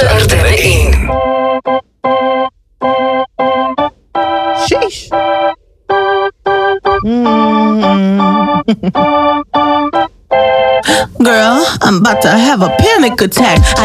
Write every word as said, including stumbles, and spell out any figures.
Zomerse R T L één. Sheesh. Mm. Girl, I'm about to have a panic attack.